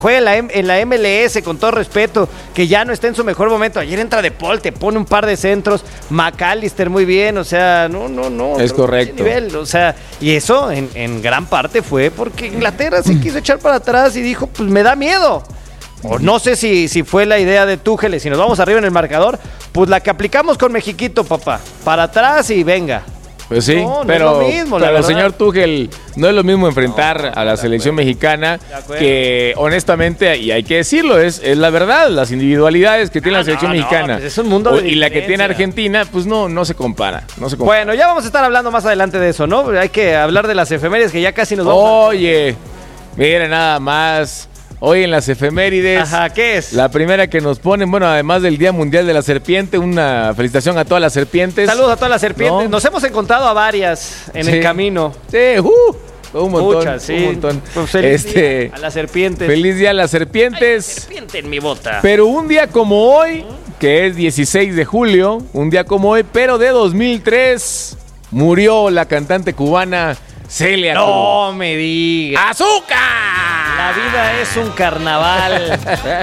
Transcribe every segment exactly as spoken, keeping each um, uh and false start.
Juega en la, M- en la M L S, con todo respeto, que ya no está en su mejor momento. Ayer entra De Paul, te pone un par de centros. McAllister muy bien, o sea, no, no, no. Es correcto. Nivel, o sea, y eso en, en gran parte fue porque Inglaterra se quiso echar para atrás y dijo, pues me da miedo. O no sé si, si fue la idea de Tuchel, si nos vamos arriba en el marcador, pues la que aplicamos con Mexiquito, papá. Para atrás y venga. Pues sí, No, no pero, es lo mismo, la pero el verdad. señor Tuchel no es lo mismo enfrentar No, a la de selección acuerdo. mexicana De acuerdo. que honestamente, y hay que decirlo, es, es la verdad, las individualidades que tiene No, la selección no, no, mexicana pues es un mundo de o- y la que tiene diferencia. Argentina, pues no, no se compara, no se compara. Bueno, ya vamos a estar hablando más adelante de eso, ¿no? Hay que hablar de las efemérides que ya casi nos vamos. a- Oye, mira nada más, hoy en las efemérides, Ajá, ¿qué es? la primera que nos ponen, bueno, además del Día Mundial de la Serpiente, una felicitación a todas las serpientes. Saludos a todas las serpientes. No. Nos hemos encontrado a varias en Sí. el camino. Sí, uh, un montón, Muchas, sí. un montón. Pues feliz Este, día a las serpientes. feliz día a las Ay, serpientes. serpiente en mi bota. Pero un día como hoy, que es dieciséis de julio, un día como hoy, pero de dos mil tres, murió la cantante cubana Celia Cruz. No me digas. ¡Azúcar! La vida es un carnaval.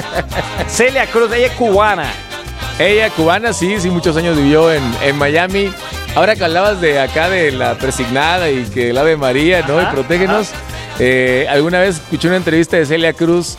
Celia Cruz, ella es cubana. Ella cubana, sí, sí, muchos años vivió en, en Miami. Ahora que hablabas de acá de la presignada y que el Ave María, ¿no? Ajá, Y protégenos. Eh, alguna vez escuché una entrevista de Celia Cruz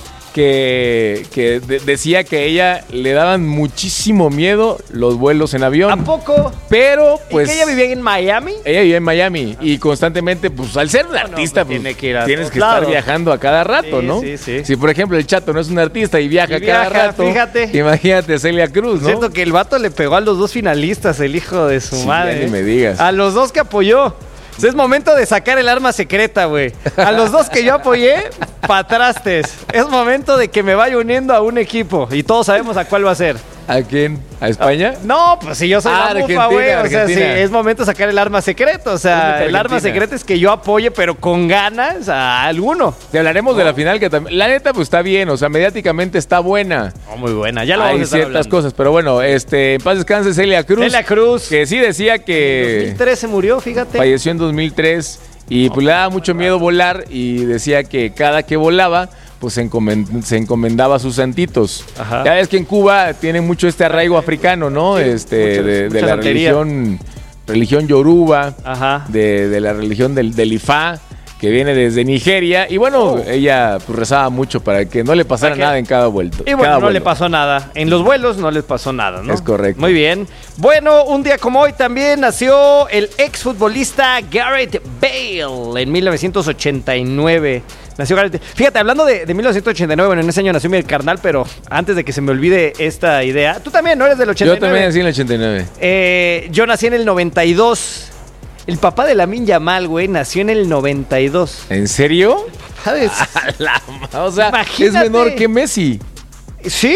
que, que de- decía que a ella le daban muchísimo miedo los vuelos en avión. ¿A poco? Pero, pues. ¿Y que ella vivía en Miami? Ella vive en Miami y constantemente, pues al ser un no, artista, pues, pues, tiene que ir a tienes todos que estar lados. viajando a cada rato, Sí, ¿no? sí, sí. Si, por ejemplo, el Chato no es un artista y viaja Y cada viaja, rato, fíjate. imagínate Celia Cruz, ¿no? Siento que el vato le pegó a los dos finalistas, el hijo de su Sí, madre. ya ni ¿eh? me digas. A los dos que apoyó. Es momento de sacar el arma secreta, güey. A los dos que yo apoyé, patrastes. Es momento de que me vaya uniendo a un equipo. Y todos sabemos a cuál va a ser. ¿A quién? ¿A España? No, pues si yo soy Ah, la Argentina, mufa, güey. O sea, sí, Argentina. es momento de sacar el arma secreta. O sea, Argentina. el arma secreta es que yo apoye, pero con ganas a alguno. Te hablaremos de la final que también. La neta, pues está bien, o sea, mediáticamente está buena. Oh, muy buena. Ya lo Hay vamos a estar ciertas hablando. cosas, pero bueno, este, en paz descanse Celia Cruz. Celia Cruz. Que sí decía En que dos mil trece murió, fíjate. falleció en dos mil tres y pues le daba mucho miedo volar y decía que cada que volaba pues se, encomen- se encomendaba a sus santitos. Ajá. Ya ves que en Cuba tiene mucho este arraigo africano, ¿no? Sí, este mucho- de, de mucha la santería. religión religión yoruba, Ajá. de, de la religión del, del Ifá, que viene desde Nigeria. Y bueno, Oh. ella pues, rezaba mucho para que no le pasara ¿Para qué? nada en cada vuelto. Y bueno, cada no vuelo. le pasó nada. En los vuelos no les pasó nada, ¿no? Es correcto. Muy bien. Bueno, un día como hoy también nació el exfutbolista Gareth Bale en mil novecientos ochenta y nueve. Nació Gareth. Fíjate, hablando de, de mil novecientos ochenta y nueve, bueno, en ese año nació mi carnal, pero antes de que se me olvide esta idea, tú también, ¿no eres del ochenta y nueve? Yo también nací en el ochenta y nueve. Eh, yo nací en el noventa y dos. El papá de Lamine Yamal, güey, nació en el noventa y dos. ¿En serio? ¿Sabes? La ma- o sea, Imagínate. es menor que Messi. ¿Sí?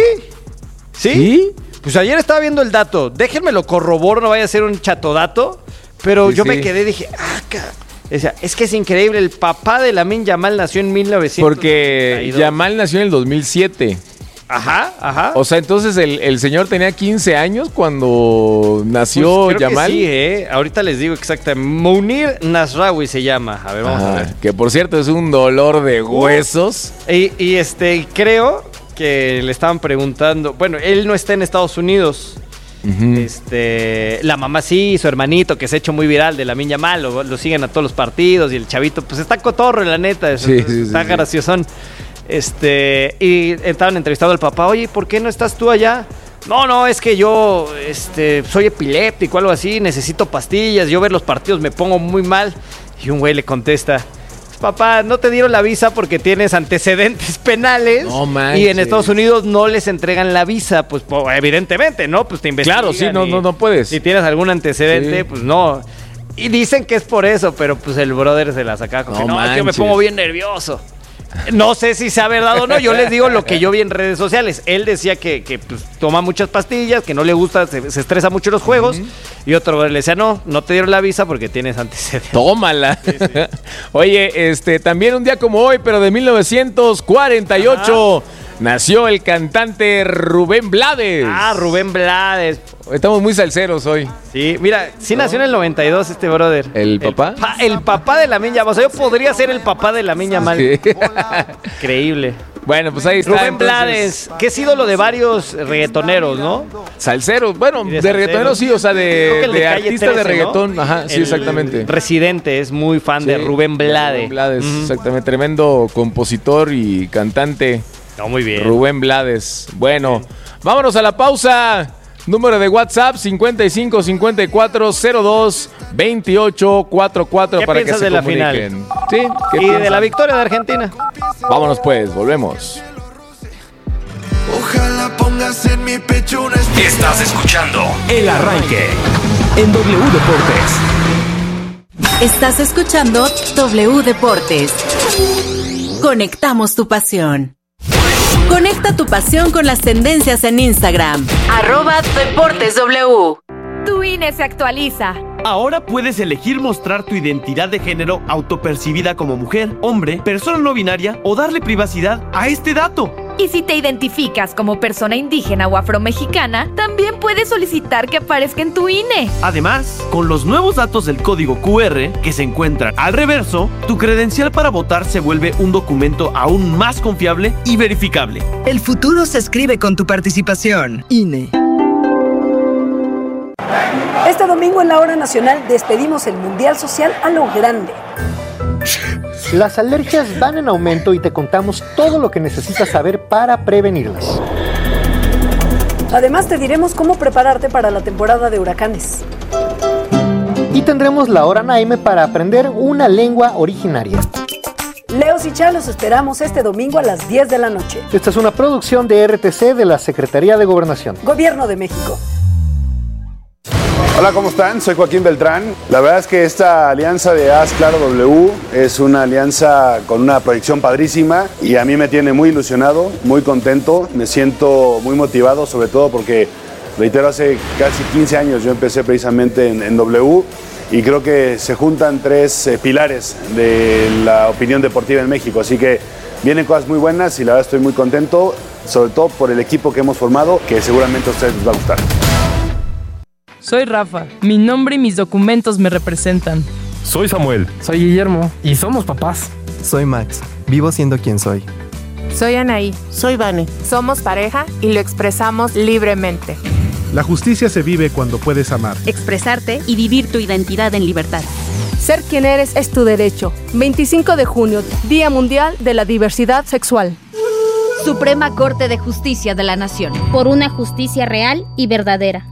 ¿Sí? ¿Sí? Pues ayer estaba viendo el dato. Déjenme lo corroboro, no vaya a ser un chatodato. Pero Sí, yo sí. me quedé y dije, ah, ca-". O sea, es que es increíble. El papá de Lamine Yamal nació en mil novecientos ochenta y Porque dos. Yamal nació en el dos mil siete. Ajá, ajá. O sea, entonces el, el señor tenía quince años cuando nació Pues creo que Yamal. sí, ¿eh? Ahorita les digo exactamente. Mounir Nasraoui se llama. A ver, vamos Ajá, a ver. que por cierto es un dolor de huesos. Y, y, este, creo que le estaban preguntando. Bueno, él no está en Estados Unidos. Ujú. Este, la mamá sí, su hermanito que se ha hecho muy viral de Lamine Yamal, lo, lo siguen a todos los partidos y el chavito, pues está cotorro, la neta, es- Sí, es- sí, está sí, sí. graciosón. Este, y estaban entrevistando al papá, oye, ¿por qué no estás tú allá? No, no, es que yo este, soy epiléptico, algo así, necesito pastillas, yo ver los partidos me pongo muy mal. Y un güey le contesta, papá, no te dieron la visa porque tienes antecedentes penales. No manches. Y en Estados Unidos no les entregan la visa, pues po- evidentemente, ¿no? Pues te investigan. Claro, sí, no, y no, no puedes. Si tienes algún antecedente, Sí. pues no. Y dicen que es por eso, pero pues el brother se la saca con No que no, es que me manches. pongo bien nervioso. No sé si sea verdad o no, yo les digo lo que yo vi en redes sociales. Él decía que, que, pues, toma muchas pastillas, que no le gusta, se, se estresa mucho en los juegos. Y otro brother le decía, no, no te dieron la visa porque tienes antecedentes. Tómala. Oye, este, también un día como hoy, pero de mil novecientos cuarenta y ocho, nació el cantante Rubén Blades. Ah, Rubén Blades. Estamos muy salseros hoy. Sí, mira, sí nació en el noventa y dos este brother. ¿El papá? pa- el papá de Lamine Yamal. O sea, yo podría ser el papá de Lamine Yamal. Sí. Increíble. Bueno, pues ahí está. Rubén entonces, Blades, que es ídolo de varios reggaetoneros, ¿no? Salseros, bueno, de de, reggaetoneros sí, o sea, Creo que de, el de, de Calle artista de trece, reggaetón. ¿no? Ajá, sí, El exactamente. Residente es muy fan Sí, de Rubén Blades. Rubén Blades, Ujú. exactamente. Tremendo compositor y cantante. No, muy bien. Rubén Blades. Bueno, vámonos a la pausa. Número de WhatsApp cincuenta y cinco cincuenta y cuatro cero dos veintiocho cuarenta y cuatro ¿Qué para que piensas se de la comuniquen. Sí, ¿qué Y de piensas? la victoria de Argentina. Vámonos pues, volvemos. Ojalá pongas en mi pecho una estrella. Estás escuchando El Arranque en W Deportes. Estás escuchando W Deportes. Conectamos tu pasión. Conecta tu pasión con las tendencias en Instagram. Arroba Deportes W. Tu I N E se actualiza. Ahora puedes elegir mostrar tu identidad de género autopercibida como mujer, hombre, persona no binaria o darle privacidad a este dato. Y si te identificas como persona indígena o afromexicana, también puedes solicitar que aparezca en tu I N E. Además, con los nuevos datos del código Q R que se encuentran al reverso, tu credencial para votar se vuelve un documento aún más confiable y verificable. El futuro se escribe con tu participación. I N E. Este domingo en la Hora Nacional despedimos el Mundial Social a lo grande. Las alergias van en aumento y te contamos todo lo que necesitas saber para prevenirlas. Además te diremos cómo prepararte para la temporada de huracanes. Y tendremos la Hora Naime para aprender una lengua originaria. Leos y Chalos esperamos este domingo a las diez de la noche. Esta es una producción de R T C de la Secretaría de Gobernación. Gobierno de México. Hola, ¿cómo están? Soy Joaquín Beltrán. La verdad es que esta alianza de Haz Claro W es una alianza con una proyección padrísima y a mí me tiene muy ilusionado, muy contento, me siento muy motivado, sobre todo porque, reitero, hace casi quince años yo empecé precisamente en, en W y creo que se juntan tres eh, pilares de la opinión deportiva en México, así que vienen cosas muy buenas y la verdad estoy muy contento, sobre todo por el equipo que hemos formado, que seguramente a ustedes les va a gustar. Soy Rafa, mi nombre y mis documentos me representan. Soy Samuel. Soy Guillermo y somos papás. Soy Max, vivo siendo quien soy. Soy Anaí. Soy Vane. Somos pareja y lo expresamos libremente. La justicia se vive cuando puedes amar, expresarte y vivir tu identidad en libertad. Ser quien eres es tu derecho. veinticinco de junio, Día Mundial de la Diversidad Sexual. Suprema Corte de Justicia de la Nación. Por una justicia real y verdadera.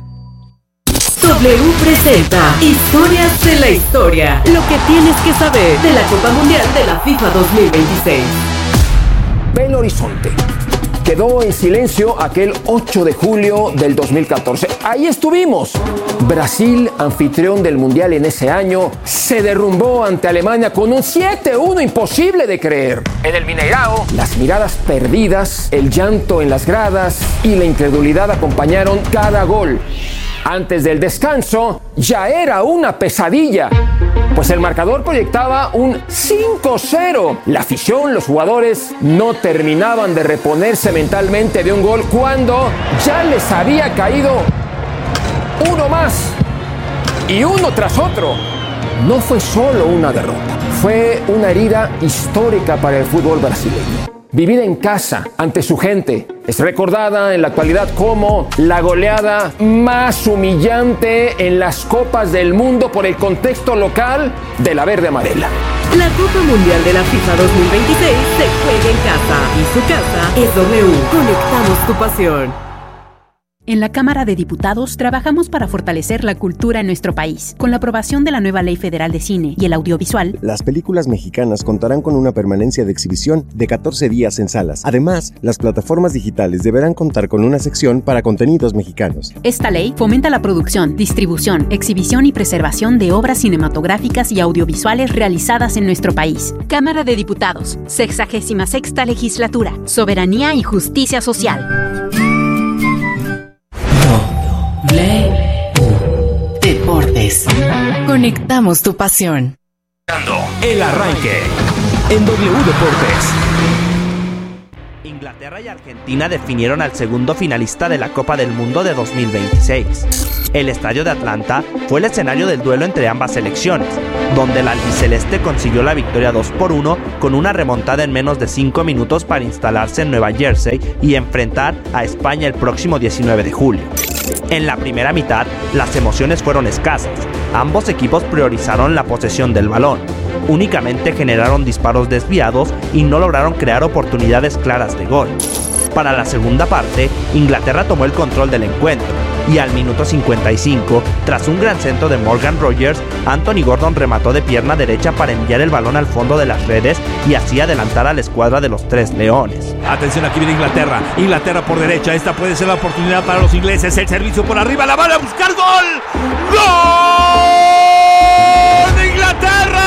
W presenta Historias de la Historia. Lo que tienes que saber de la Copa Mundial de la FIFA dos mil veintiséis. Belo Horizonte. Quedó en silencio aquel ocho de julio del dos mil catorce. Ahí estuvimos. Brasil, anfitrión del Mundial en ese año, se derrumbó ante Alemania con un siete uno imposible de creer. En el Mineirao, las miradas perdidas, el llanto en las gradas y la incredulidad acompañaron cada gol. Antes del descanso, ya era una pesadilla, pues el marcador proyectaba un cinco cero. La afición, los jugadores, no terminaban de reponerse mentalmente de un gol cuando ya les había caído uno más y uno tras otro. No fue solo una derrota, fue una herida histórica para el fútbol brasileño. Vivida en casa, ante su gente, es recordada en la actualidad como la goleada más humillante en las Copas del Mundo por el contexto local de la verde amarela. La Copa Mundial de la FIFA dos mil veintiséis se juega en casa y su casa es W. Conectamos tu pasión. En la Cámara de Diputados trabajamos para fortalecer la cultura en nuestro país. Con la aprobación de la nueva Ley Federal de Cine y el Audiovisual, las películas mexicanas contarán con una permanencia de exhibición de catorce días en salas. Además, las plataformas digitales deberán contar con una sección para contenidos mexicanos. Esta ley fomenta la producción, distribución, exhibición y preservación de obras cinematográficas y audiovisuales realizadas en nuestro país. Cámara de Diputados, sexagésima sexta legislatura, soberanía y justicia social. Deportes. Conectamos tu pasión. El Arranque en W Deportes. Inglaterra. Inglaterra y Argentina definieron al segundo finalista de la Copa del Mundo de dos mil veintiséis. El estadio de Atlanta fue el escenario del duelo entre ambas selecciones, donde el albiceleste consiguió la victoria dos por uno con una remontada en menos de cinco minutos para instalarse en Nueva Jersey y enfrentar a España el próximo diecinueve de julio. En la primera mitad, las emociones fueron escasas. Ambos equipos priorizaron la posesión del balón. Únicamente generaron disparos desviados y no lograron crear oportunidades claras de gol. Para la segunda parte, Inglaterra tomó el control del encuentro y al minuto cincuenta y cinco, tras un gran centro de Morgan Rogers, Anthony Gordon remató de pierna derecha para enviar el balón al fondo de las redes y así adelantar a la escuadra de los Tres Leones. Atención, aquí viene Inglaterra. Inglaterra por derecha. Esta puede ser la oportunidad para los ingleses. El servicio por arriba. La van a buscar. ¡Gol! ¡Gol de Inglaterra!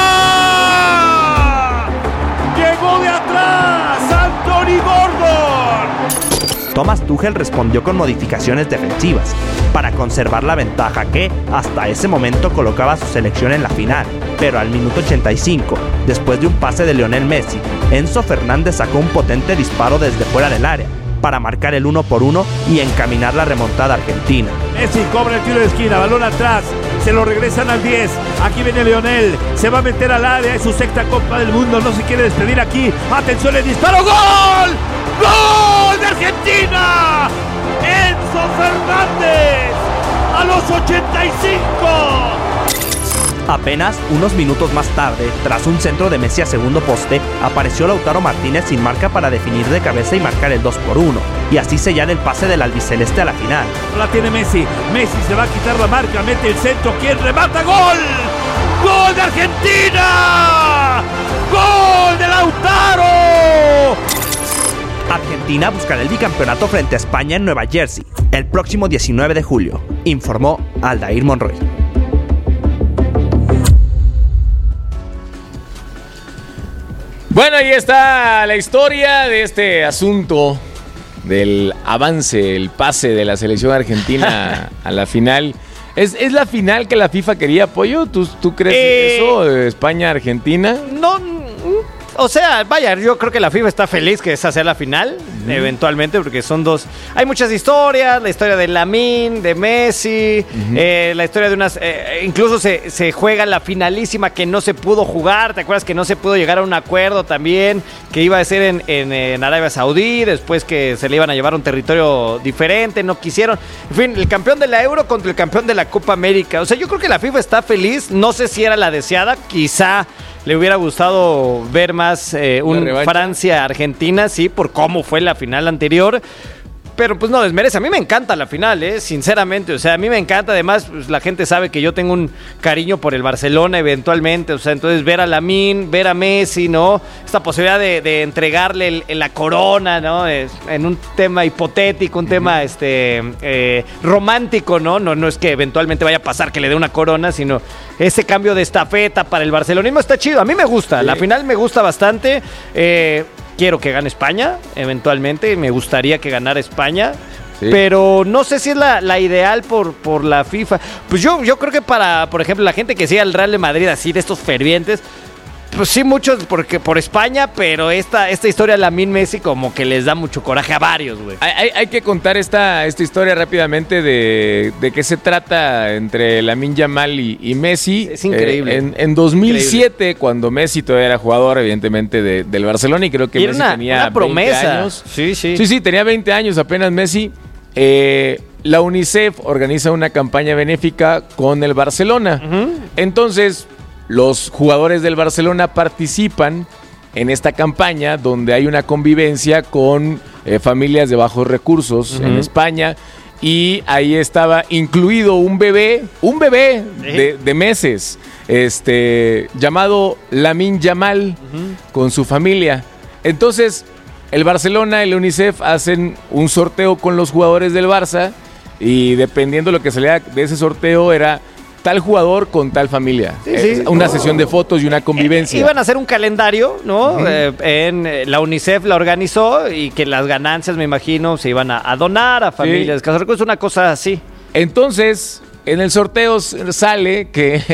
Llegó de atrás Anthony Gordon. Thomas Tuchel respondió con modificaciones defensivas para conservar la ventaja que hasta ese momento colocaba a su selección en la final. Pero al minuto ochenta y cinco, después de un pase de Lionel Messi, Enzo Fernández sacó un potente disparo desde fuera del área para marcar el uno por uno y encaminar la remontada argentina. Messi cobra el tiro de esquina, balón atrás, se lo regresan al diez. Aquí viene Lionel, se va a meter al área, es su sexta Copa del Mundo, no se quiere despedir aquí. Atención, el disparo, ¡gol! ¡Gol de Argentina! Enzo Fernández a los ochenta y cinco. Apenas unos minutos más tarde, tras un centro de Messi a segundo poste, apareció Lautaro Martínez sin marca para definir de cabeza y marcar el dos por uno, y así sellar el pase del albiceleste a la final. La tiene Messi, Messi se va a quitar la marca, mete el centro, ¿quién remata? ¡Gol! ¡Gol de Argentina! ¡Gol de Lautaro! Argentina buscará el bicampeonato frente a España en Nueva Jersey el próximo diecinueve de julio, informó Aldair Monroy. Bueno, ahí está la historia de este asunto del avance, el pase de la selección argentina a la final. ¿Es, ¿Es la final que la FIFA quería, Pollo? ¿Tú, tú crees eh, eso, España-Argentina? No, o sea, vaya, yo creo que la FIFA está feliz que esa sea la final, uh-huh. eventualmente, porque son dos... Hay muchas historias, la historia de Lamine, de Messi, uh-huh. eh, la historia de unas... Eh, incluso se, se juega la finalísima que no se pudo jugar, ¿te acuerdas que no se pudo llegar a un acuerdo también? Que iba a ser en, en, en Arabia Saudí, después que se le iban a llevar a un territorio diferente, no quisieron. En fin, el campeón de la Euro contra el campeón de la Copa América. O sea, yo creo que la FIFA está feliz, no sé si era la deseada, quizá... Le hubiera gustado ver más eh, un Francia-Argentina, sí, por cómo fue la final anterior. Pero pues no desmerece. A mí me encanta la final, eh, sinceramente. O sea, a mí me encanta. Además, pues, la gente sabe que yo tengo un cariño por el Barcelona eventualmente. O sea, entonces ver a Lamine, ver a Messi, ¿no? Esta posibilidad de, de entregarle el, el, la corona, ¿no? Es, en un tema hipotético, un tema este eh, romántico, ¿no? ¿no? No es que eventualmente vaya a pasar que le dé una corona, sino ese cambio de estafeta para el barcelonismo está chido. A mí me gusta. Sí. La final me gusta bastante. Eh... Quiero que gane España, eventualmente. Me gustaría que ganara España. Sí. Pero no sé si es la, la ideal por, por la FIFA. Pues yo, yo creo que para, por ejemplo, la gente que sigue al Real de Madrid, así de estos fervientes, pues sí, muchos porque, por España, pero esta, esta historia de Lamine Messi como que les da mucho coraje a varios, güey. Hay, hay que contar esta, esta historia rápidamente de, de qué se trata entre Lamine Yamal y, y Messi. Es increíble. Eh, en, en dos mil siete, increíble. Cuando Messi todavía era jugador, evidentemente, de, del Barcelona, y creo que y Messi una, tenía una promesa. veinte años. Sí, sí. Sí, sí, tenía veinte años apenas Messi. Eh, la UNICEF organiza una campaña benéfica con el Barcelona. Uh-huh. Entonces... Los jugadores del Barcelona participan en esta campaña donde hay una convivencia con eh, familias de bajos recursos uh-huh. en España, y ahí estaba incluido un bebé, un bebé ¿Eh? de, de meses, este, llamado Lamine Yamal uh-huh. con su familia. Entonces el Barcelona y la UNICEF hacen un sorteo con los jugadores del Barça, y dependiendo de lo que salía de ese sorteo era tal jugador con tal familia. Sí, sí. Una oh. sesión de fotos y una convivencia. Eh, iban a hacer un calendario, ¿no? Uh-huh. Eh, en eh, la UNICEF la organizó, y que las ganancias, me imagino, se iban a, a donar a familias. Sí. Es una cosa así. Entonces, en el sorteo sale que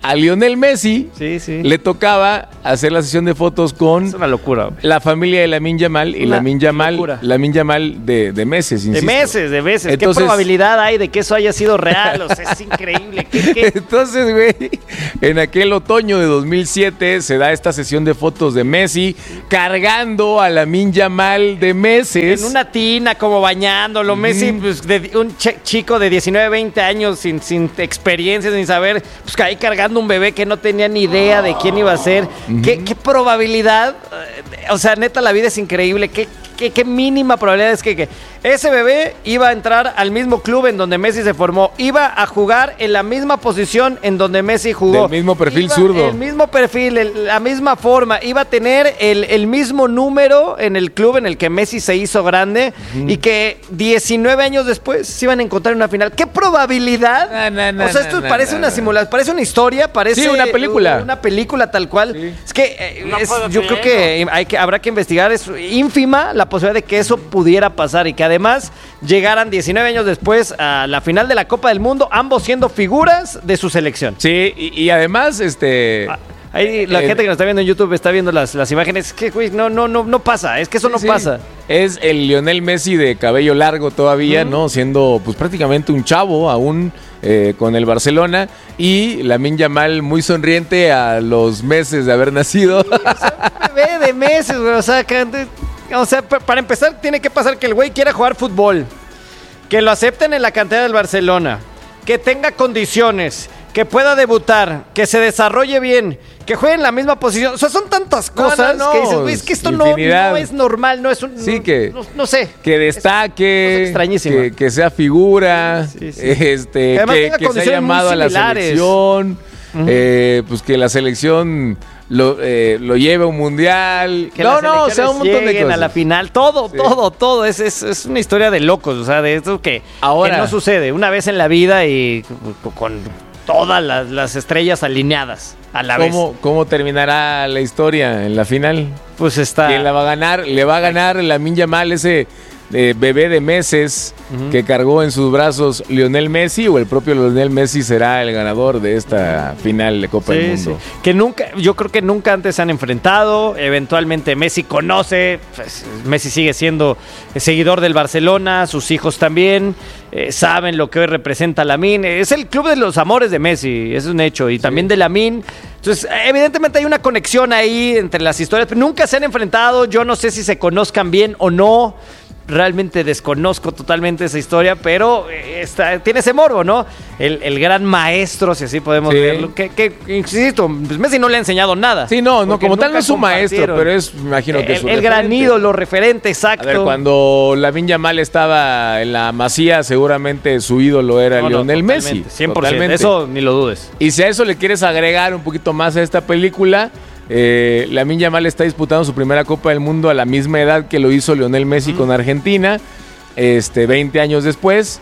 a Lionel Messi sí, sí. le tocaba hacer la sesión de fotos con es una locura, la familia de Lamine Yamal y una Lamine Yamal, locura. Lamine Yamal de, de meses, insisto. De meses, de meses. Entonces, ¿qué probabilidad hay de que eso haya sido real? O sea, es increíble. ¿Qué, qué? Entonces, güey, en aquel otoño de dos mil siete se da esta sesión de fotos de Messi cargando a Lamine Yamal de meses. En una tina, como bañándolo. Mm. Messi, pues, de, un ch- chico de diecinueve, veinte años, sin, sin experiencia, sin saber, pues ahí cargando un bebé que no tenía ni idea de quién iba a ser. Uh-huh. ¿Qué, ¿Qué probabilidad? O sea, neta, la vida es increíble. ¿Qué, qué, qué mínima probabilidad es que, que ese bebé iba a entrar al mismo club en donde Messi se formó? Iba a jugar en la misma posición en donde Messi jugó. El mismo perfil iba, zurdo. El mismo perfil, el, la misma forma. Iba a tener el, el mismo número en el club en el que Messi se hizo grande. Uh-huh. Y que diecinueve años después se iban a encontrar en una final. ¿Qué probabilidad? No, no, no, o sea, esto no, parece no, una no. simulación, parece una historia, parece sí, una película. Una película tal cual. Sí. Es que eh, no es, yo creo que, hay que habrá que investigar. Es ínfima la posibilidad de que eso pudiera pasar y que además llegaran diecinueve años después a la final de la Copa del Mundo, ambos siendo figuras de su selección. Sí, y, y además, este... Ah. Ahí la eh, gente que nos está viendo en YouTube está viendo las, las imágenes. Es que, güey, no, no, no, no pasa. Es que eso sí, no sí. pasa. Es el Lionel Messi de cabello largo todavía, mm. ¿no? Siendo pues prácticamente un chavo aún eh, con el Barcelona. Y Lamine Yamal muy sonriente a los meses de haber nacido. Sí, o sea, un bebé de meses, güey. O sea, que, o sea, para empezar tiene que pasar que el güey quiera jugar fútbol. Que lo acepten en la cantera del Barcelona. Que tenga condiciones. Que pueda debutar, que se desarrolle bien, que juegue en la misma posición. O sea, son tantas cosas no, no, no. que dices, güey, es que esto no, no es normal, no es un... Sí, que... No, no sé. Que destaque, es que, que sea figura, sí, sí. este que, que, que se haya llamado a la selección, uh-huh. eh, pues que la selección... Lo, eh, lo lleve a un mundial. Que no, no, o sea, un montón de cosas. A la final, todo, sí. todo, todo. Es, es, es una historia de locos, o sea, de esto que, Ahora, que no sucede una vez en la vida y con todas las, las estrellas alineadas a la ¿Cómo, vez. ¿Cómo terminará la historia en la final? Pues está... ¿Quién la va a ganar? Le va a ganar Lamine Yamal, ese... Eh, bebé de meses uh-huh. que cargó en sus brazos Lionel Messi, o el propio Lionel Messi será el ganador de esta final de Copa sí, del Mundo. Sí. Que nunca, yo creo que nunca antes se han enfrentado. Eventualmente Messi conoce, pues, Messi sigue siendo seguidor del Barcelona, sus hijos también eh, saben lo que hoy representa Lamine. Es el club de los amores de Messi, es un hecho, y sí. también de Lamine. Entonces, evidentemente hay una conexión ahí entre las historias, pero nunca se han enfrentado. Yo no sé si se conozcan bien o no. Realmente desconozco totalmente esa historia, pero está, tiene ese morbo, ¿no? El, el gran maestro, si así podemos sí. verlo. Que, que, insisto, pues Messi no le ha enseñado nada. Sí, no, no como tal no es su maestro, pero es, me imagino que el, es su El referente. Gran ídolo, referente, exacto. A ver, cuando Lamine Yamal estaba en la Masía, seguramente su ídolo era no, Lionel no, Messi. cien por ciento, eso ni lo dudes. Y si a eso le quieres agregar un poquito más a esta película... Eh, Lamine Yamal está disputando su primera Copa del Mundo a la misma edad que lo hizo Lionel Messi uh-huh. con Argentina, este, veinte años después,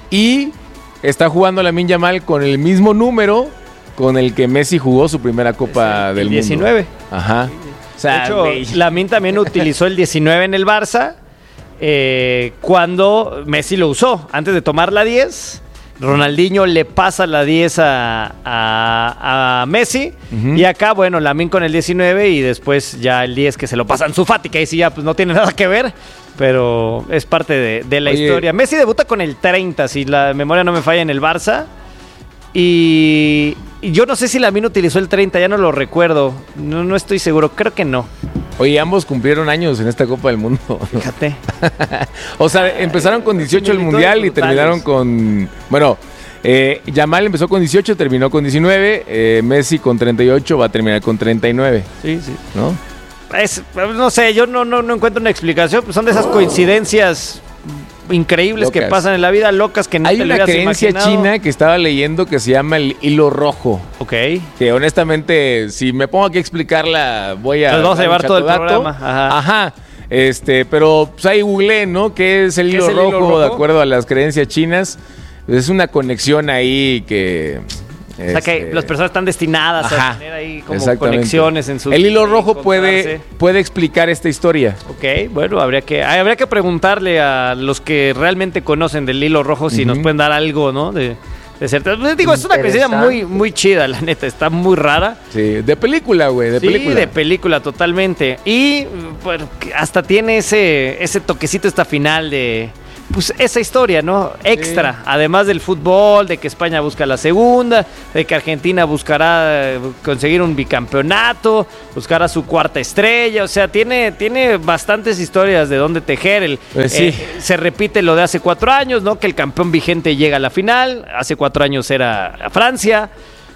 y está jugando Lamine Yamal con el mismo número con el que Messi jugó su primera Copa el del diecinueve. Mundo. Ajá. O sea, de hecho, Lamine también utilizó el diecinueve en el Barça eh, cuando Messi lo usó, antes de tomar la diez. Ronaldinho le pasa la diez a, a, a Messi uh-huh. y acá, bueno, Lamine con el diecinueve y después ya el diez que se lo pasa a Ansu Fati, que ahí sí ya pues no tiene nada que ver, pero es parte de, de la Oye. historia. Messi debuta con el treinta, si la memoria no me falla, en el Barça. Y, y yo no sé si Lamine utilizó el treinta, ya no lo recuerdo, no, no estoy seguro, creo que no. Oye, ambos cumplieron años en esta Copa del Mundo. Fíjate. O sea, empezaron con dieciocho el Mundial y terminaron con... Bueno, eh, Yamal empezó con dieciocho, terminó con diecinueve. Eh, Messi con treinta y ocho va a terminar con treinta y nueve. Sí, sí. ¿No? Es, no sé, yo no, no, no encuentro una explicación. Pues son de esas coincidencias increíbles locas. Que pasan en la vida, locas que no Hay te una creencia imaginado. China que estaba leyendo que se llama el hilo rojo. Ok. Que honestamente, si me pongo aquí a explicarla, voy a... Nos vamos a llevar todo el programa. Ajá. Ajá. Este, pero pues ahí googleé, ¿no? ¿Qué es el, hilo, es el rojo, hilo rojo? De acuerdo a las creencias chinas. Es una conexión ahí que... O sea que este... las personas están destinadas Ajá, a tener ahí como conexiones en su... El hilo rojo puede, puede explicar esta historia. Ok, bueno, habría que habría que preguntarle a los que realmente conocen del hilo rojo si uh-huh. nos pueden dar algo, ¿no? De, de ser. Digo, es una coincidencia muy, muy chida, la neta, está muy rara. Sí, de película, güey, de sí, película. de película, totalmente. Y bueno, hasta tiene ese, ese toquecito esta final de... Pues esa historia, ¿no? Extra, sí. Además del fútbol, de que España busca la segunda, de que Argentina buscará conseguir un bicampeonato, buscará su cuarta estrella, o sea, tiene, tiene bastantes historias de dónde tejer. El, pues sí. eh, se repite lo de hace cuatro años, ¿no? Que el campeón vigente llega a la final, hace cuatro años era Francia.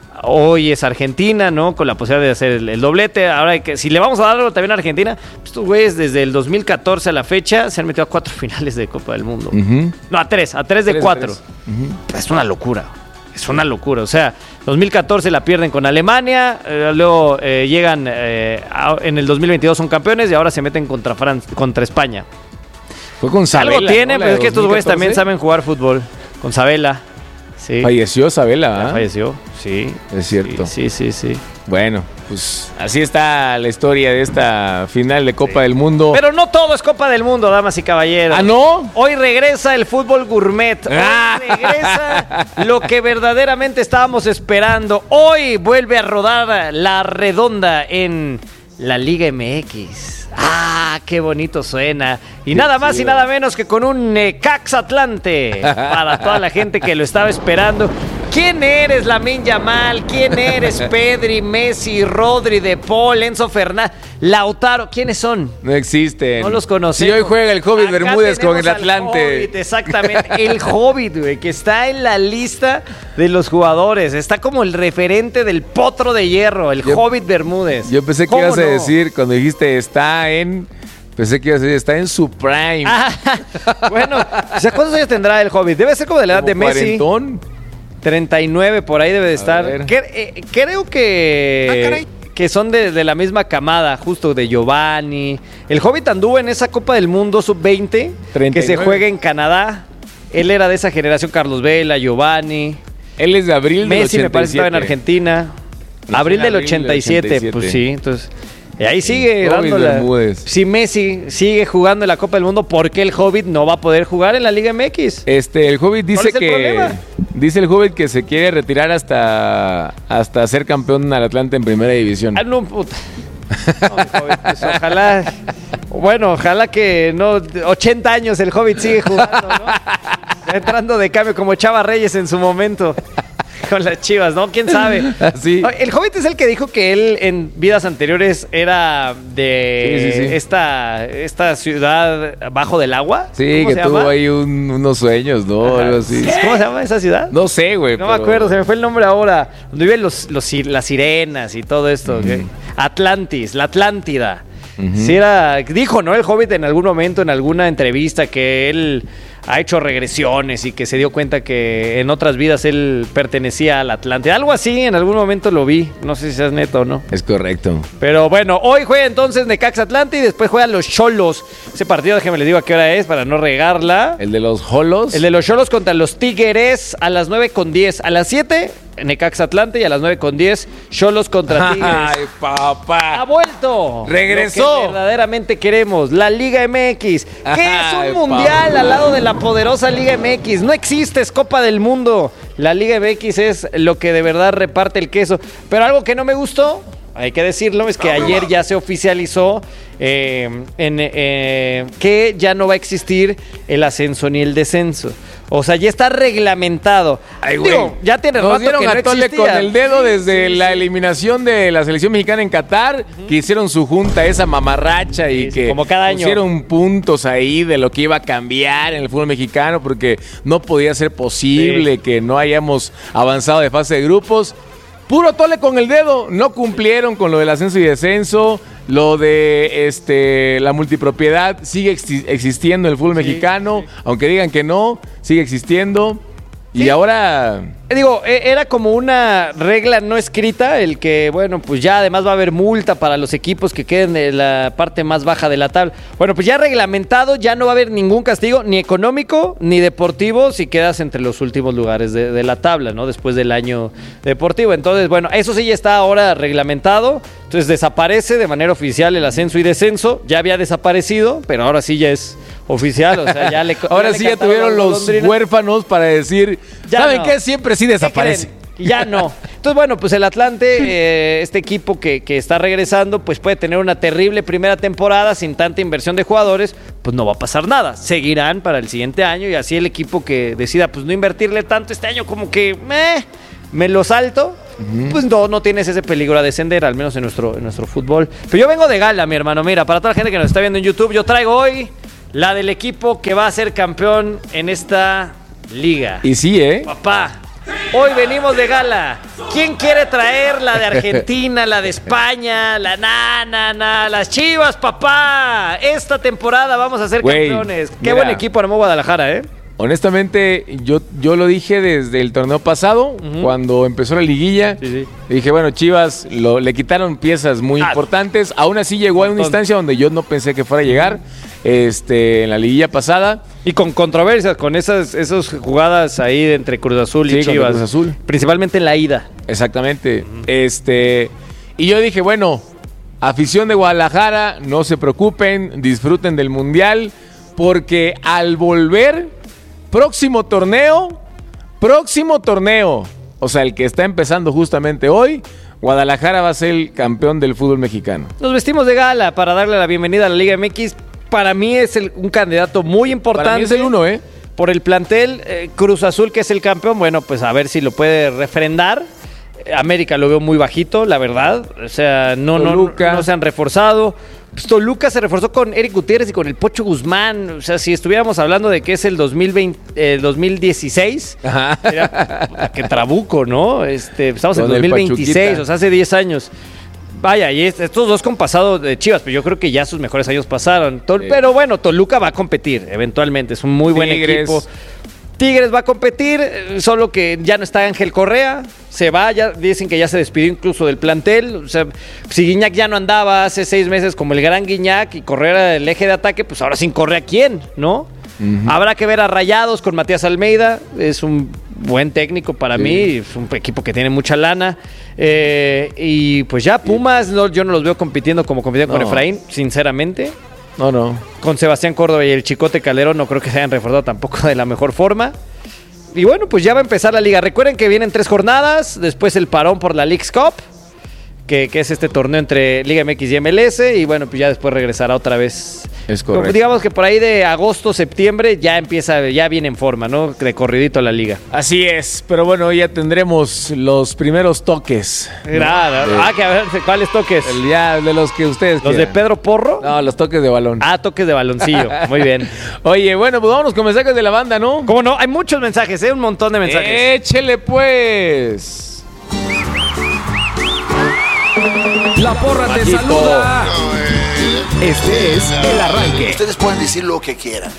Hoy es Argentina, ¿no? Con la posibilidad de hacer el, el doblete. Ahora hay que, si le vamos a darlo también a Argentina, pues estos güeyes desde el dos mil catorce a la fecha se han metido a cuatro finales de Copa del Mundo. Uh-huh. No, a tres, a tres de tres, cuatro. Tres. Uh-huh. Es una locura, es una locura. O sea, dos mil catorce la pierden con Alemania, eh, luego eh, llegan, eh, a, en el dos mil veintidós son campeones y ahora se meten contra, Fran- contra España. Fue con Sabela. Algo tiene, ¿no? Pero es que estos güeyes también saben jugar fútbol. Con Sabela. Sí. Falleció Sabela, ¿eh? Falleció, sí. Es cierto. Sí, sí, sí, sí. Bueno, pues así está la historia de esta final de Copa sí. del Mundo. Pero no todo es Copa del Mundo, damas y caballeros. ¿Ah, no? Hoy regresa el fútbol gourmet. Hoy ah. regresa lo que verdaderamente estábamos esperando. Hoy vuelve a rodar la redonda en la Liga M X. ¡Ah, qué bonito suena! Y nada más y nada menos que con un Necaxa Atlante para toda la gente que lo estaba esperando. ¿Quién eres, Lamine Yamal? ¿Quién eres, Pedri, Messi, Rodri, De Paul, Enzo Fernández, Lautaro? ¿Quiénes son? No existen. No los conocemos. Si hoy juega el Hobbit Acá Bermúdez con el Atlante. Hobbit, exactamente. El Hobbit, güey, que está en la lista de los jugadores. Está como el referente del potro de hierro, el yo, Hobbit Bermúdez. Yo pensé que ibas no? a decir, cuando dijiste está en... Pensé que ibas a decir, está en su prime. Ah, bueno, o sea, ¿cuántos años tendrá el Hobbit? Debe ser como de la edad de Messi. Cuarentón. treinta y nueve por ahí debe de estar. Cre- eh, creo que, ah, que son de, de la misma camada, justo de Giovanni. El Hobbit anduvo en esa Copa del Mundo sub veinte que se juega en Canadá. Él era de esa generación, Carlos Vela, Giovanni. Él es de abril del ochenta y siete. Messi me parece que estaba en Argentina. Abril del ochenta y siete, pues sí, entonces... Y ahí sigue dándola. Si Messi sigue jugando en la Copa del Mundo, ¿por qué el Hobbit no va a poder jugar en la Liga M X? Este, el Hobbit dice que dice el Hobbit que se quiere retirar hasta hasta ser campeón al Atlante en Primera División. Ah, no, puta. No, Hobbit, pues, ojalá, bueno, ojalá que no, ochenta años el Hobbit sigue jugando, ¿no? Entrando de cambio como Chava Reyes en su momento. Con las Chivas, ¿no? ¿Quién sabe? Sí. El Hobbit es el que dijo que él en vidas anteriores era de sí, sí, sí. Esta, esta ciudad bajo del agua. Sí, que tuvo llama? ahí un, unos sueños, ¿no? Algo así. ¿Cómo se llama esa ciudad? No sé, güey. No pero... me acuerdo, se me fue el nombre ahora. Donde viven los, los, las sirenas y todo esto. Mm. ¿Okay? Atlantis, la Atlántida. Uh-huh. Sí era, dijo, ¿no? El Hobbit en algún momento, en alguna entrevista, que él ha hecho regresiones y que se dio cuenta que en otras vidas él pertenecía al Atlante. Algo así, en algún momento lo vi. No sé si seas neto o no. Es correcto. Pero bueno, hoy juega entonces Necaxa Atlante y después juegan los Xolos. Ese partido, déjenme les digo a qué hora es para no regarla. ¿El de los Xolos? El de los Xolos contra los Tigres a las nueve con diez. A las siete, Necaxa Atlante, y a las nueve con diez, Xolos contra Tigres. ¡Ay, papá! ¡Ha vuelto! ¡Regresó! Lo que verdaderamente queremos, la Liga M X. ¿Qué es un Ay, mundial Pablo. al lado de la poderosa Liga M X? No existe, es Copa del Mundo. La Liga M X es lo que de verdad reparte el queso. Pero algo que no me gustó, hay que decirlo, es que ayer ya se oficializó eh, en, eh, que ya no va a existir el ascenso ni el descenso. O sea, ya está reglamentado. Ay, güey. Digo, ya tiene Nos rato dieron que no a tole existía. con el dedo desde Sí, la sí. eliminación de la selección mexicana en Qatar, uh-huh. que hicieron su junta, esa mamarracha, y Sí, que como cada año. pusieron puntos ahí de lo que iba a cambiar en el fútbol mexicano, porque no podía ser posible sí. que no hayamos avanzado de fase de grupos. Puro tole con el dedo, no cumplieron con lo del ascenso y descenso. Lo de este la multipropiedad sigue ex- existiendo en el fútbol sí, mexicano, sí. aunque digan que no, sigue existiendo. Y sí. ahora... Digo, era como una regla no escrita, el que, bueno, pues ya además va a haber multa para los equipos que queden en la parte más baja de la tabla. Bueno, pues ya reglamentado, ya no va a haber ningún castigo, ni económico, ni deportivo, si quedas entre los últimos lugares de, de la tabla, ¿no? Después del año deportivo. Entonces, bueno, eso sí ya está ahora reglamentado. Entonces desaparece de manera oficial el ascenso y descenso. Ya había desaparecido, pero ahora sí ya es oficial. O sea, ya le, ahora ya sí le ya tuvieron los huérfanos para decir, ya ¿saben no. qué? Siempre sí desaparece. Ya no. Entonces, bueno, pues el Atlante, eh, este equipo que, que está regresando, pues puede tener una terrible primera temporada sin tanta inversión de jugadores, pues no va a pasar nada. Seguirán para el siguiente año y así el equipo que decida pues no invertirle tanto este año como que meh, me lo salto, uh-huh. pues no, no tienes ese peligro a descender, al menos en nuestro, en nuestro fútbol. Pero yo vengo de gala, mi hermano. Mira, para toda la gente que nos está viendo en YouTube, yo traigo hoy la del equipo que va a ser campeón en esta liga. Y sí, ¿eh? Papá. Hoy venimos de gala. ¿Quién quiere traer la de Argentina, la de España, la na, na, na, las Chivas, papá? Esta temporada vamos a ser Güey, campeones. Qué mira, buen equipo armó Guadalajara, ¿eh? Honestamente, yo, yo lo dije desde el torneo pasado, uh-huh. cuando empezó la liguilla. Sí, sí. Dije, bueno, Chivas lo, le quitaron piezas muy ah, importantes. Aún así llegó a una instancia donde yo no pensé que fuera a llegar. Este, en la liguilla pasada. Y con controversias, con esas, esas jugadas ahí de entre Cruz Azul y sí, Chivas. Cruz Azul. Principalmente en la ida. Exactamente. Uh-huh. Este, y yo dije, bueno, afición de Guadalajara, no se preocupen, disfruten del Mundial, porque al volver, próximo torneo, próximo torneo, o sea, el que está empezando justamente hoy, Guadalajara va a ser el campeón del fútbol mexicano. Nos vestimos de gala para darle la bienvenida a la Liga M X. Para mí es el, un candidato muy importante. Para mí es el uno, ¿eh? Por el plantel, eh, Cruz Azul, que es el campeón, bueno, pues a ver si lo puede refrendar. América lo veo muy bajito, la verdad. O sea, no, no, no se han reforzado. Pues Toluca se reforzó con Eric Gutiérrez y con el Pocho Guzmán. O sea, si estuviéramos hablando de que es el dos mil veinte, eh, dos mil dieciséis, era, qué trabuco, ¿no? Este, estamos con en dos mil veintiséis, o sea, hace diez años. Vaya, y estos dos con pasado de Chivas, pero yo creo que ya sus mejores años pasaron. Tol- sí. Pero bueno, Toluca va a competir eventualmente, es un muy buen Tigres. equipo. Tigres va a competir, solo que ya no está Ángel Correa, se va, ya dicen que ya se despidió incluso del plantel. O sea, si Guiñac ya no andaba hace seis meses como el gran Guiñac y Correa era el eje de ataque, pues ahora sin Correa, ¿quién? ¿No? Uh-huh. Habrá que ver a Rayados con Matías Almeida, es un buen técnico para sí. mí, es un equipo que tiene mucha lana. Eh, y pues ya Pumas, no, yo no los veo compitiendo como compitieron no. con Efraín, sinceramente. No, no. Con Sebastián Córdoba y el Chicote Calderón no creo que se hayan reforzado tampoco de la mejor forma. Y bueno, pues ya va a empezar la liga. Recuerden que vienen tres jornadas, después el parón por la Leagues Cup, que, que es este torneo entre Liga M X y M L S, y bueno, pues ya después regresará otra vez. Es correcto. Digamos que por ahí de agosto, septiembre ya empieza, ya viene en forma, ¿no? De corridito la liga. Así es, pero bueno, ya tendremos los primeros toques. Claro. De, ah, que a ver, ¿cuáles toques? El, ya, de los que ustedes ¿Los quieran. de Pedro Porro? No, los toques de balón. Ah, toques de baloncillo. Muy bien. Oye, bueno, pues vámonos con mensajes de la banda, ¿no? ¿Cómo no? Hay muchos mensajes, ¿eh? Un montón de mensajes. Échele pues. La porra te Machito. saluda. Este es el arranque. Ustedes pueden decir lo que quieran.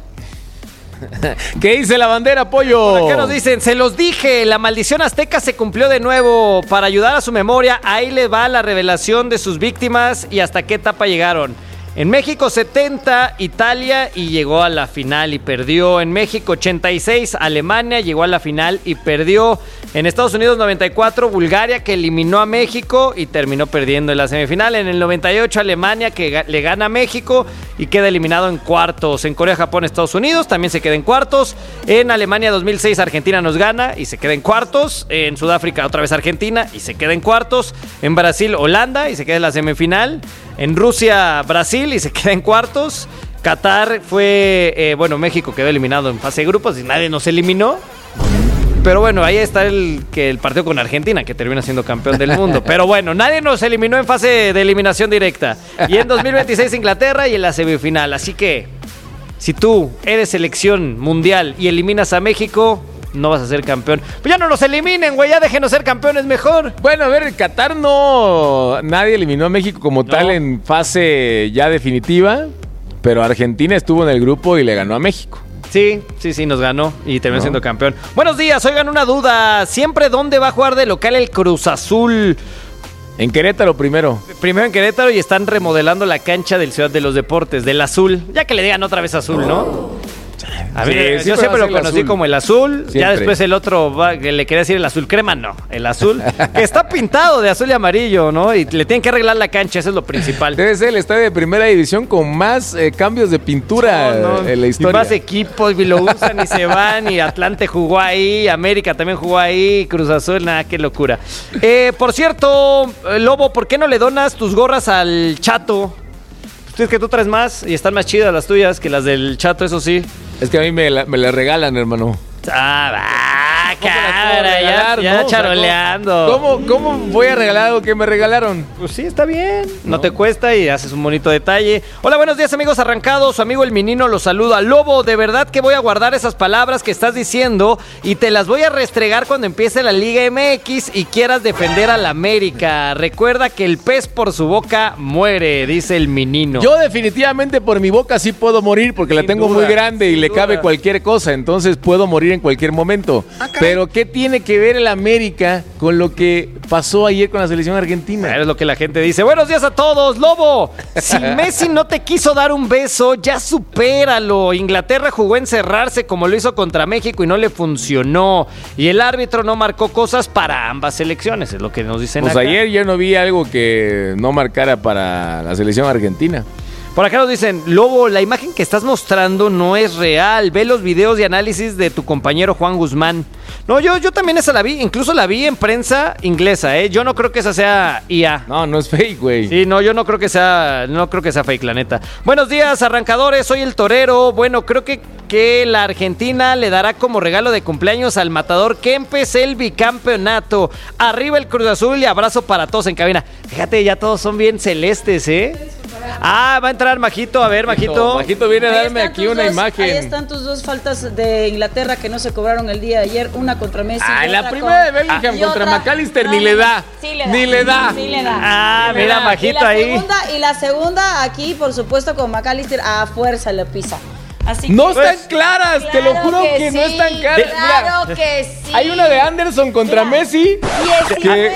¿Qué dice la bandera, pollo? ¿Por qué nos dicen? Se los dije, la maldición azteca se cumplió de nuevo. Para ayudar a su memoria, ahí le va la revelación de sus víctimas y hasta qué etapa llegaron. En México setenta, Italia y llegó a la final y perdió. En México ochenta y seis, Alemania llegó a la final y perdió. En Estados Unidos noventa y cuatro, Bulgaria que eliminó a México y terminó perdiendo en la semifinal. En el noventa y ocho, Alemania que le gana a México y queda eliminado en cuartos. En Corea, Japón, Estados Unidos también se queda en cuartos. En Alemania dos mil seis, Argentina nos gana y se queda en cuartos. En Sudáfrica otra vez Argentina y se queda en cuartos. En Brasil, Holanda y se queda en la semifinal. En Rusia, Brasil y se queda en cuartos. Qatar fue, eh, bueno, México quedó eliminado en fase de grupos y nadie nos eliminó. Pero bueno, ahí está el, que el partido con Argentina, que termina siendo campeón del mundo. Pero bueno, nadie nos eliminó en fase de eliminación directa. Y en dos mil veintiséis Inglaterra y en la semifinal. Así que, si tú eres selección mundial y eliminas a México, no vas a ser campeón. Pues ya no nos eliminen, güey, ya déjenos ser campeones mejor. Bueno, a ver, Qatar no... Nadie eliminó a México como no. tal en fase ya definitiva, pero Argentina estuvo en el grupo y le ganó a México. Sí, sí, sí, nos ganó y terminó no. siendo campeón. Buenos días, oigan, una duda. ¿Siempre dónde va a jugar de local el Cruz Azul? En Querétaro primero. Primero en Querétaro y están remodelando la cancha del Ciudad de los Deportes, del Azul. Ya que le digan otra vez Azul, ¿no? A mí, sí, yo siempre lo conocí azul. como el azul, siempre. Ya después el otro, va, que le quería decir el azul crema, no, el azul, que está pintado de azul y amarillo, ¿no? Y le tienen que arreglar la cancha, eso es lo principal. Debe ser el estadio de primera división con más eh, cambios de pintura no, no, en la historia. Y más equipos, y lo usan y se van, y Atlante jugó ahí, América también jugó ahí, Cruz Azul, nada, qué locura. Eh, por cierto, Lobo, ¿por qué no le donas tus gorras al Chato? Es que tú traes más y están más chidas las tuyas que las del Chato, eso sí. Es que a mí me la, me la regalan, hermano. Ah, va, cara, ya, ya ¿no? charoleando. ¿Cómo, ¿Cómo voy a regalar algo que me regalaron? Pues sí, está bien. No, no te cuesta y haces un bonito detalle. Hola, buenos días, amigos arrancados. Su amigo el Menino los saluda. Lobo, de verdad que voy a guardar esas palabras que estás diciendo y te las voy a restregar cuando empiece la Liga M X y quieras defender al América. Recuerda que el pez por su boca muere, dice el Menino. Yo definitivamente por mi boca sí puedo morir porque sin la tengo duda, muy grande y le duda. cabe cualquier cosa. Entonces puedo morir en cualquier momento. Ah, pero ¿qué tiene que ver el América con lo que pasó ayer con la selección argentina? Es lo que la gente dice. Buenos días a todos, Lobo. Si Messi no te quiso dar un beso, ya supéralo. Inglaterra jugó a encerrarse como lo hizo contra México y no le funcionó. Y el árbitro no marcó cosas para ambas selecciones, es lo que nos dicen pues acá. Ayer yo no vi algo que no marcara para la selección argentina. Por acá nos dicen, Lobo, la imagen que estás mostrando no es real. Ve los videos de análisis de tu compañero Juan Guzmán. No, yo, yo también esa la vi, incluso la vi en prensa inglesa, ¿eh? Yo no creo que esa sea I A. No, no es fake, güey. Sí, no, yo no creo que sea, no creo que sea fake, la neta. Buenos días, arrancadores, soy el Torero. Bueno, creo que, que la Argentina le dará como regalo de cumpleaños al matador Kempes el bicampeonato. Arriba el Cruz Azul y abrazo para todos en cabina. Fíjate, ya todos son bien celestes, ¿eh? Ah, va a entrar Majito, a ver, Majito. Majito viene a darme aquí una dos, imagen. Ahí están tus dos faltas de Inglaterra que no se cobraron el día de ayer, una contra Messi. Ah, y la otra primera con... de Bellingham ah, contra otra... McAllister no, ni, no, le da. Sí le da. Ni le da. Sí le da. Ah, sí mira, da. Majito y la ahí. Segunda, y la segunda aquí, por supuesto, con McAllister a fuerza le pisa. Así no que, están pues, claro, te lo juro que, que sí, no están claras. Claro Mira, que sí. Hay una de Anderson contra Mira, Messi. diecinueve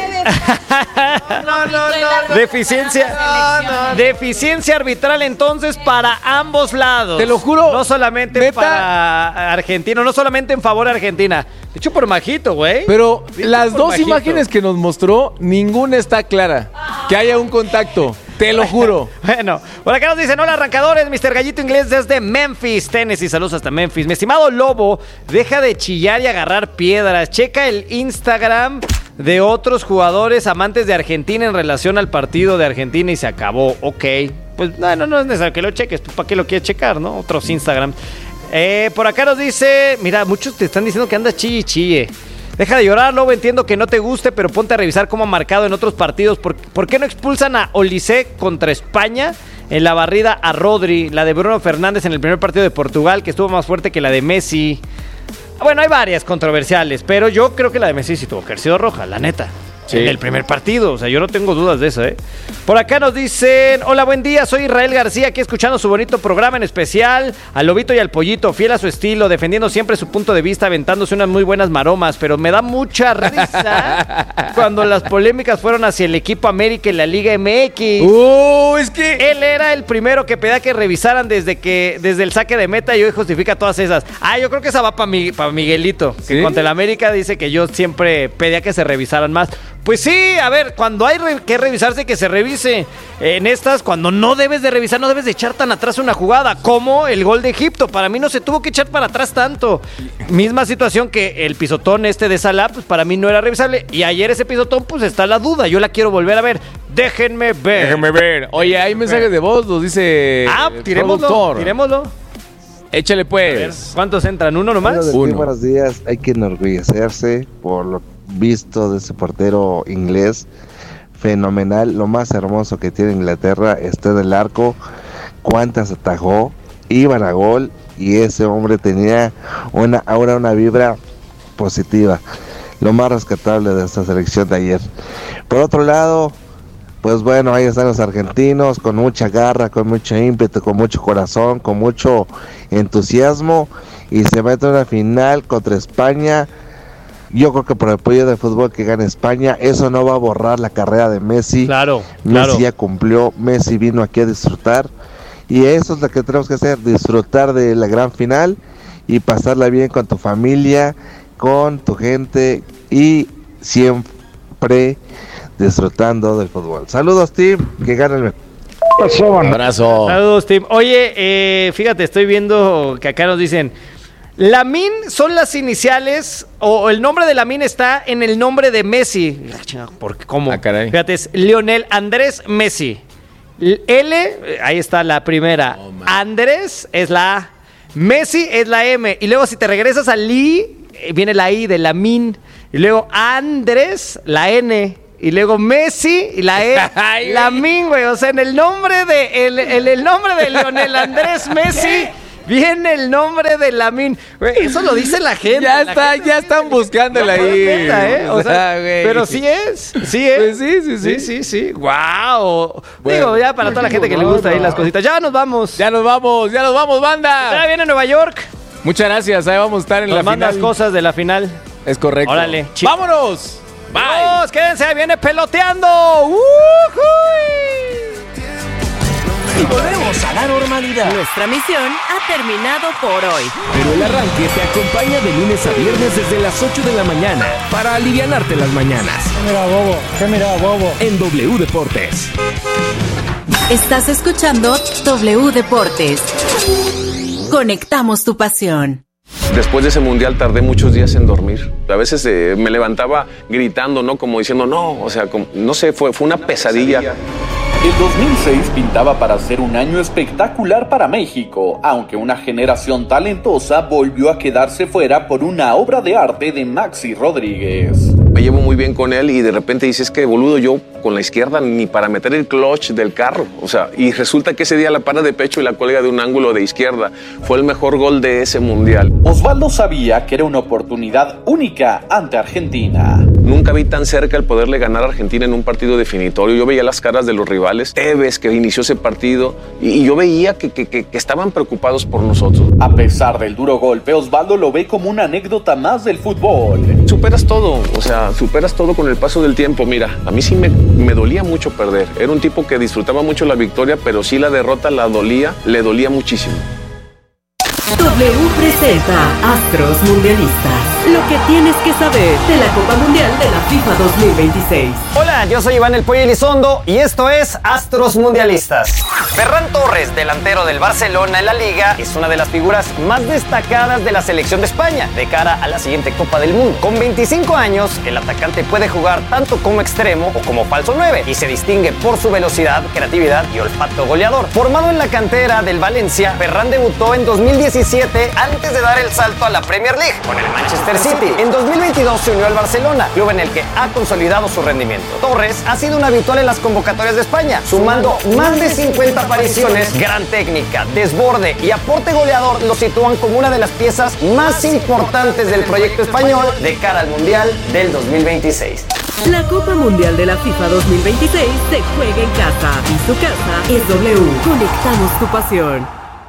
Que... no, no, no. Deficiencia. No, no. Deficiencia arbitral entonces para ambos lados. Te lo juro. No solamente ¿neta? Para Argentina, no solamente en favor de Argentina. De hecho, por Majito, güey. Pero las dos Majito. imágenes que nos mostró, ninguna está clara. Que haya un contacto. Te lo juro. Bueno, por acá nos dicen, hola arrancadores, mister Gallito Inglés desde Memphis, Tennessee. Saludos hasta Memphis. Mi estimado Lobo, deja de chillar y agarrar piedras. Checa el Instagram de otros jugadores amantes de Argentina en relación al partido de Argentina y se acabó. Ok. Pues no, no, no es necesario que lo cheques. ¿Para qué lo quieres checar, no? Otros Instagram. Eh, por acá nos dice, mira, muchos te están diciendo que andas chille chille. Deja de llorar, Lobo, entiendo que no te guste, pero ponte a revisar cómo ha marcado en otros partidos. ¿Por, ¿por qué no expulsan a Olise contra España en la barrida a Rodri? La de Bruno Fernández en el primer partido de Portugal, que estuvo más fuerte que la de Messi. Bueno, hay varias controversiales, pero yo creo que la de Messi sí tuvo que haber sido roja, la neta. Sí. En el primer partido, o sea, yo no tengo dudas de eso, ¿eh? Por acá nos dicen, hola, buen día, soy Israel García, aquí escuchando su bonito programa, en especial al Lobito y al Pollito, fiel a su estilo, defendiendo siempre su punto de vista, aventándose unas muy buenas maromas, pero me da mucha risa cuando las polémicas fueron hacia el equipo América y la Liga M X. ¡Uh! Es que... Él era el primero que pedía que revisaran desde que desde el saque de meta y hoy justifica todas esas. Ah, yo creo que esa va para mi, pa Miguelito, que ¿sí? Contra el América dice que yo siempre pedía que se revisaran más. Pues sí, a ver, cuando hay re que revisarse, que se revise. En estas, cuando no debes de revisar, no debes de echar tan atrás una jugada, como el gol de Egipto. Para mí no se tuvo que echar para atrás tanto. Misma situación que el pisotón este de Salah, pues para mí no era revisable. Y ayer ese pisotón, pues está la duda. Yo la quiero volver a ver. Déjenme ver. Déjenme ver. Oye, hay mensajes de voz, nos dice Ah, tirémoslo, tirémoslo. Échale pues. Ver, ¿cuántos entran? ¿Uno nomás? Uno. Buenos días. Hay que enorgullecerse por lo visto de ese portero inglés. Fenomenal. Lo más hermoso que tiene Inglaterra está en el arco. Cuántas atajó. Iban a gol. Y ese hombre tenía una aura, una vibra positiva. Lo más rescatable de esta selección de ayer. Por otro lado, pues bueno, ahí están los argentinos con mucha garra, con mucho ímpetu, con mucho corazón, con mucho entusiasmo, y se mete a una final contra España. Yo creo que por el apoyo de fútbol que gana España, eso no va a borrar la carrera de Messi. Claro, Messi claro. ya cumplió, Messi vino aquí a disfrutar, y eso es lo que tenemos que hacer, disfrutar de la gran final. y pasarla bien con tu familia, con tu gente y siempre disfrutando del fútbol. Saludos, team, que ganen el Un abrazo. Saludos, Tim. Oye, eh, fíjate, estoy viendo que acá nos dicen, Lamine son las iniciales, o el nombre de Lamine está en el nombre de Messi. ¿Por qué? ¿Cómo? Ah, caray. Fíjate, es Lionel Andrés Messi. L, ahí está la primera. Oh, Andrés es la A. Messi es la M. Y luego si te regresas al I, viene la I de Lamine. Y luego Andrés, la N. Y luego Messi y la E, Lamine, güey. O sea, en el nombre de el, el, el nombre de Lionel Andrés Messi viene el nombre de Lamine. Güey, eso lo dice la gente. Ya la está, gente ya están buscándola ahí. Neta, ¿eh? O sea, güey. pero sí es, sí es. Pues sí, sí, sí. Sí, sí, sí. Wow. Bueno, Digo, ya para toda la gente que le gusta ahí las cositas. Ya nos vamos. Ya nos vamos, ya nos vamos, banda. Ya viene Nueva York. Muchas gracias, ahí vamos a estar en Nos la mandas final. cosas de la final. Es correcto. Órale. ¡Vámonos! Bye. Vamos, quédense, viene peloteando. ¡Ujuy! Y volvemos a la normalidad. Nuestra misión ha terminado por hoy. Pero el arranque te acompaña de lunes a viernes desde las ocho de la mañana para alivianarte las mañanas. Mira, bobo, ¿qué mira, bobo? En W Deportes. Estás escuchando W Deportes. Conectamos tu pasión. Después de ese mundial tardé muchos días en dormir. A veces eh, me levantaba gritando, ¿no? Como diciendo, no, o sea, como, no sé, fue, fue una pesadilla. El dos mil seis pintaba para ser un año espectacular para México, aunque una generación talentosa volvió a quedarse fuera por una obra de arte de Maxi Rodríguez. Me llevo muy bien con él y de repente dices que boludo, yo con la izquierda ni para meter el clutch del carro. O sea, y resulta que ese día la para de pecho y la cuelga de un ángulo de izquierda. Fue el mejor gol de ese mundial. Osvaldo sabía que era una oportunidad única ante Argentina. Nunca vi tan cerca el poderle ganar a Argentina en un partido definitorio. Yo veía las caras de los rivales. Tevez, que inició ese partido, y, y yo veía que, que, que, que estaban preocupados por nosotros. A pesar del duro golpe, Osvaldo lo ve como una anécdota más del fútbol. Superas todo, o sea, superas todo con el paso del tiempo. Mira, a mí sí me, me dolía mucho perder. Era un tipo que disfrutaba mucho la victoria, pero sí la derrota la dolía, le dolía muchísimo. W presenta Astros Mundialistas. Lo que tienes que saber de la Copa Mundial de la FIFA dos mil veintiséis. Hola, yo soy Iván El Pollo Elizondo y esto es Astros Mundialistas. Ferran Torres, delantero del Barcelona en la Liga, es una de las figuras más destacadas de la selección de España de cara a la siguiente Copa del Mundo. Con veinticinco años, el atacante puede jugar tanto como extremo o como falso nueve y se distingue por su velocidad, creatividad y olfato goleador. Formado en la cantera del Valencia, Ferran debutó en dos mil diecisiete antes de dar el salto a la Premier League con el Manchester City. En dos mil veintidós se unió al Barcelona, club en el que ha consolidado su rendimiento. Torres ha sido un habitual en las convocatorias de España, sumando más de cincuenta apariciones. Gran técnica, desborde y aporte goleador lo sitúan como una de las piezas más importantes del proyecto español de cara al Mundial del dos mil veintiséis. La Copa Mundial de la FIFA dos mil veintiséis se juega en casa y su casa es W. Conectamos tu pasión.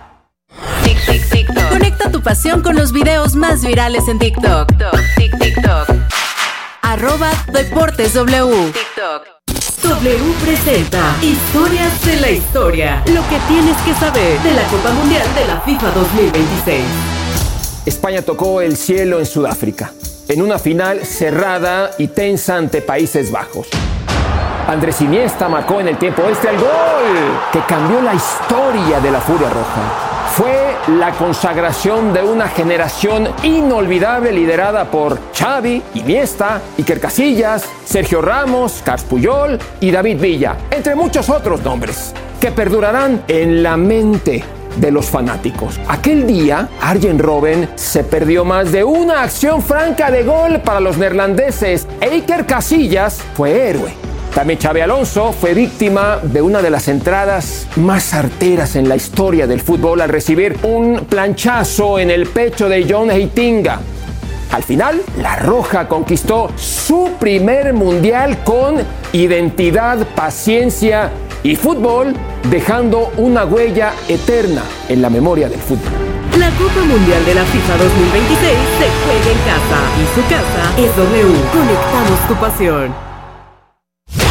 Conecta tu pasión con los videos más virales en TikTok. TikTok. Arroba Deportes W. TikTok. W presenta Historias de la Historia. Lo que tienes que saber de la Copa Mundial de la FIFA dos mil veintiséis. España tocó el cielo en Sudáfrica, en una final cerrada y tensa ante Países Bajos. Andrés Iniesta marcó en el tiempo extra el gol que cambió la historia de la Furia Roja. Fue la consagración de una generación inolvidable liderada por Xavi, Iniesta, Iker Casillas, Sergio Ramos, Carles Puyol y David Villa, entre muchos otros nombres, que perdurarán en la mente de los fanáticos. Aquel día, Arjen Robben se perdió más de una acción franca de gol para los neerlandeses e Iker Casillas fue héroe. También Xabi Alonso fue víctima de una de las entradas más arteras en la historia del fútbol al recibir un planchazo en el pecho de John Heitinga. Al final, la Roja conquistó su primer mundial con identidad, paciencia y fútbol, dejando una huella eterna en la memoria del fútbol. La Copa Mundial de la FIFA dos mil veintiséis se juega en casa y su casa es W. Conectamos tu pasión.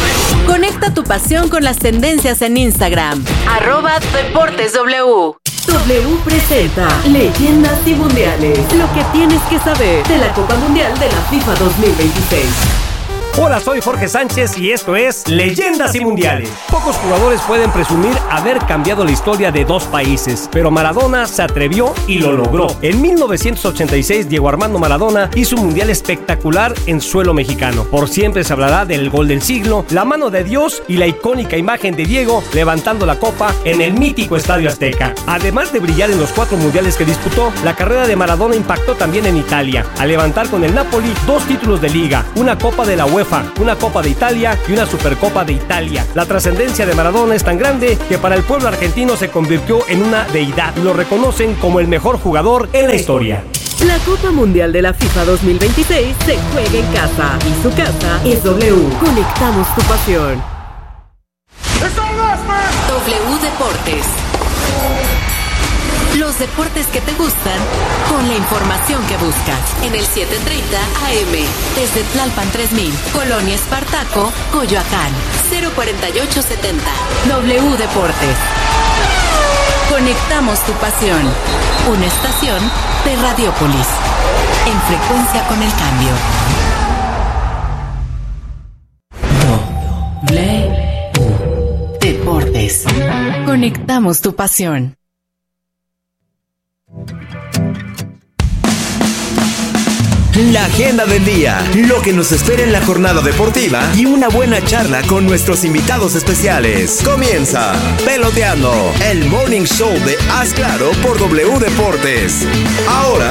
Conecta tu pasión con las tendencias en Instagram. Arroba Deportes W. W presenta Leyendas y Mundiales. Lo que tienes que saber de la Copa Mundial de la FIFA dos mil veintiséis. Hola, soy Jorge Sánchez y esto es Leyendas y Mundiales. Pocos jugadores pueden presumir haber cambiado la historia de dos países, pero Maradona se atrevió y lo logró. En mil novecientos ochenta y seis, Diego Armando Maradona hizo un mundial espectacular en suelo mexicano. Por siempre se hablará del gol del siglo, la mano de Dios y la icónica imagen de Diego levantando la copa en el mítico Estadio Azteca. Además de brillar en los cuatro mundiales que disputó, la carrera de Maradona impactó también en Italia, al levantar con el Napoli dos títulos de liga, una Copa de la UEFA, una Copa de Italia y una Supercopa de Italia. La trascendencia de Maradona es tan grande que para el pueblo argentino se convirtió en una deidad y lo reconocen como el mejor jugador en la historia. La Copa Mundial de la FIFA dos mil veintiséis se juega en casa y su casa es W. Conectamos tu pasión. W Deportes. Los deportes que te gustan con la información que buscas. En el setecientos treinta A M. Desde Tlalpan tres mil, Colonia Espartaco, Coyoacán. cero cuarenta y ocho setenta. W Deportes. Conectamos tu pasión. Una estación de Radiópolis. En frecuencia con el cambio. W Deportes. Conectamos tu pasión. La agenda del día, lo que nos espera en la jornada deportiva y una buena charla con nuestros invitados especiales. Comienza Peloteando, el morning show de Haz Claro por W Deportes. Ahora